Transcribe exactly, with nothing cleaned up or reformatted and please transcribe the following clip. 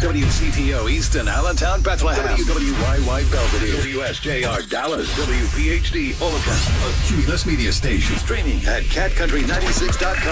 W C T O Easton, Allentown, Bethlehem. W W Y Y Belvedere. W S J R Dallas. W P H D Olathe. A Cumulus Media Station. Streaming at cat country ninety-six dot com.